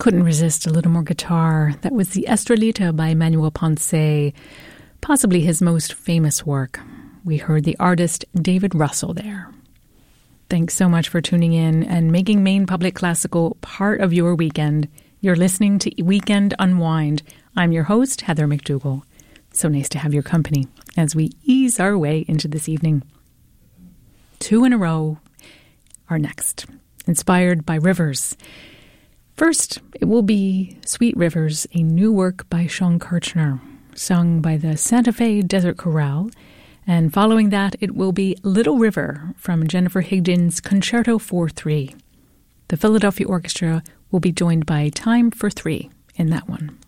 Couldn't resist a little more guitar. That was the Estrellita by Manuel Ponce, possibly his most famous work. We heard the artist David Russell there. Thanks so much for tuning in and making Maine Public Classical part of your weekend. You're listening to Weekend Unwind. I'm your host, Heather McDougall. So nice to have your company as we ease our way into this evening. 2 in a row are next, inspired by rivers. First, it will be Sweet Rivers, a new work by Sean Kirchner, sung by the Santa Fe Desert Chorale. And following that, it will be Little River from Jennifer Higdon's Concerto for 3. The Philadelphia Orchestra will be joined by Time for 3 in that one.